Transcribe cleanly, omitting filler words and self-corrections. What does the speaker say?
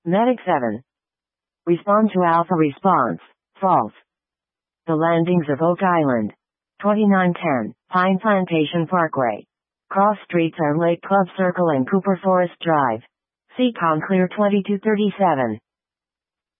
Medic 7. Respond to Alpha response. False. The landings of Oak Island. 2910, Pine Plantation Parkway. Cross streets are Lake Club Circle and Cooper Forest Drive. Seacon clear 2237.